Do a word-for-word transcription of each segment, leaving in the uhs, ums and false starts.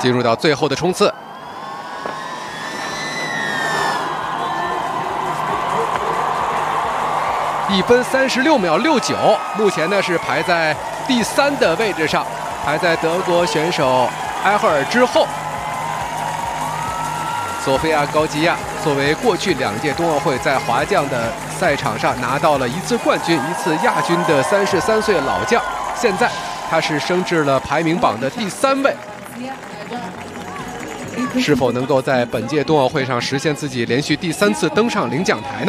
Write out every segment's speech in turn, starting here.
进入到最后的冲刺。一分三十六秒六九，目前呢是排在第三的位置上，排在德国选手埃赫尔之后。索菲亚·高吉亚作为过去两届冬奥会在滑降的赛场上拿到了一次冠军、一次亚军的三十三岁老将，现在他是升至了排名榜的第三位。是否能够在本届冬奥会上实现自己连续第三次登上领奖台呢？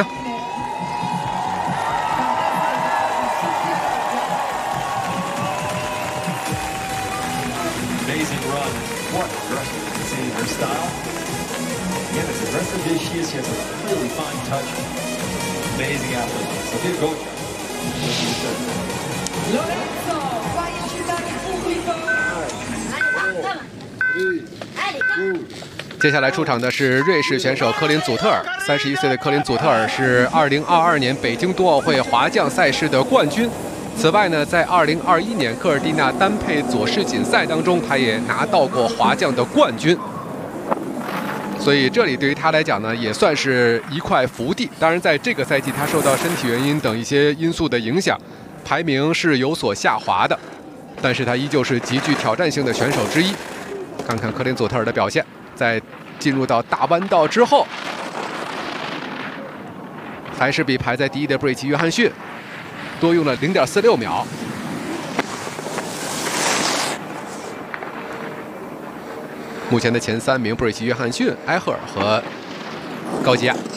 接下来出场的是瑞士选手科林·祖特尔。三十一岁的科林·祖特尔是二零二二年北京冬奥会滑降赛事的冠军。此外呢，在二零二一年科尔蒂纳单配左世锦赛当中，他也拿到过滑降的冠军。所以这里对于他来讲呢，也算是一块福地。当然，在这个赛季，他受到身体原因等一些因素的影响，排名是有所下滑的。但是他依旧是极具挑战性的选手之一。看看科林·祖特尔的表现，在进入到大弯道之后，还是比排在第一的布瑞奇·约翰逊多用了 零点四六秒。目前的前三名：布瑞奇·约翰逊、埃赫尔和高吉亚。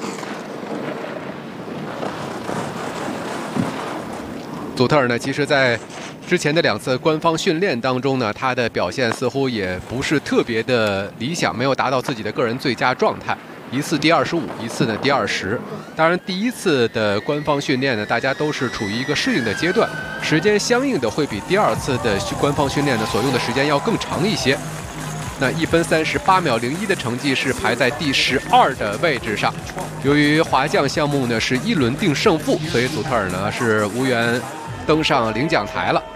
祖特尔呢，其实在之前的两次官方训练当中呢，他的表现似乎也不是特别的理想，没有达到自己的个人最佳状态。一次第二十五，一次呢第二十。当然，第一次的官方训练呢，大家都是处于一个适应的阶段，时间相应的会比第二次的官方训练呢所用的时间要更长一些。那一分三十八秒零一的成绩是排在第十二的位置上。由于滑降项目呢是一轮定胜负，所以祖特尔呢是无缘登上领奖台了。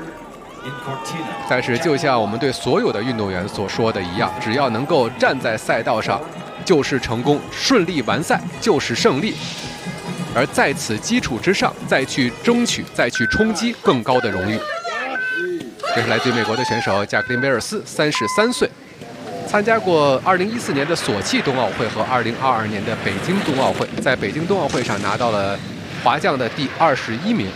但是就像我们对所有的运动员所说的一样，只要能够站在赛道上就是成功，顺利完赛就是胜利。而在此基础之上，再去争取、再去冲击更高的荣誉。这是来自于美国的选手贾克林·威尔斯，三十三岁，参加过二零一四年的索契冬奥会和二零二二年的北京冬奥会，在北京冬奥会上拿到了滑降的第二十一名。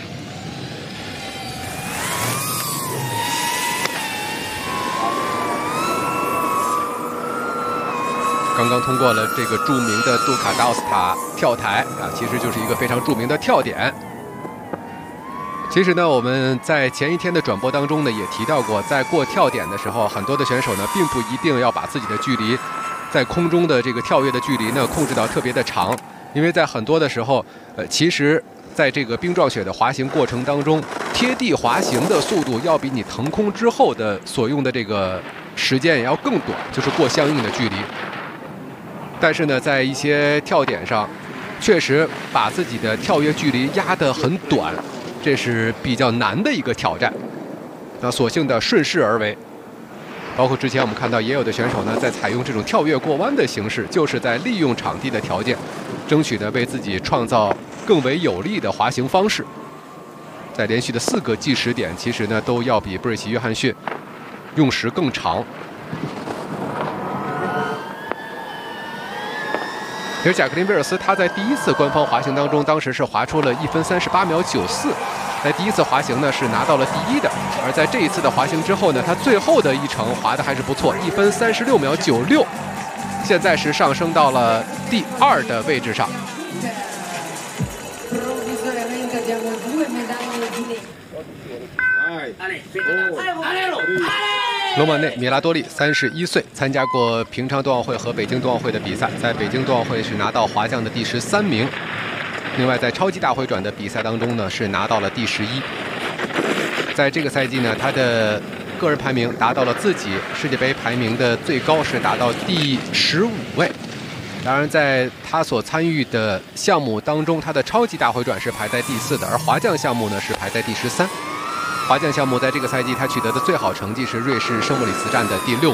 刚刚通过了这个著名的杜卡达奥斯塔跳台啊，其实就是一个非常著名的跳点。其实呢，我们在前一天的转播当中呢，也提到过，在过跳点的时候，很多的选手呢，并不一定要把自己的距离在空中的这个跳跃的距离呢控制到特别的长，因为在很多的时候，呃，其实在这个冰状雪的滑行过程当中，贴地滑行的速度要比你腾空之后的所用的这个时间也要更短，就是过相应的距离。但是呢，在一些跳点上，确实把自己的跳跃距离压得很短。这是比较难的一个挑战，那索性的顺势而为。包括之前我们看到，也有的选手呢，在采用这种跳跃过弯的形式，就是在利用场地的条件，争取呢为自己创造更为有利的滑行方式。在连续的四个计时点，其实呢都要比布瑞奇·约翰逊用时更长。其实贾克林·威尔斯他在第一次官方滑行当中，当时是滑出了一分三十八秒九四，在第一次滑行呢是拿到了第一的。而在这一次的滑行之后呢，他最后的一程滑的还是不错，一分三十六秒九六，现在是上升到了第二的位置上。罗马内·米拉多利三十一岁，参加过平昌冬奥会和北京冬奥会的比赛，在北京冬奥会是拿到滑降的第十三名。另外，在超级大回转的比赛当中呢，是拿到了第十一。在这个赛季呢，他的个人排名达到了自己世界杯排名的最高，是达到第十五位。当然，在他所参与的项目当中，他的超级大回转是排在第四的，而滑降项目呢是排在第十三。滑降项目在这个赛季他取得的最好成绩是瑞士圣莫里茨站的第六。